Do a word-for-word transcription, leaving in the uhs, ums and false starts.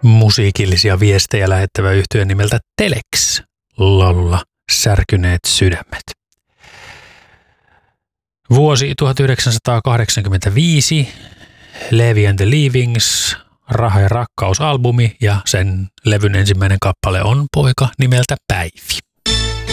musiikillisia viestejä lähettävä yhtye nimeltä Telex, laululla Särkyneet sydämet. Vuosi tuhatyhdeksänsataakahdeksankymmentäviisi, Levi and the Leavings, Raha ja rakkaus -albumi, ja sen levyn ensimmäinen kappale on poika nimeltä Päivi.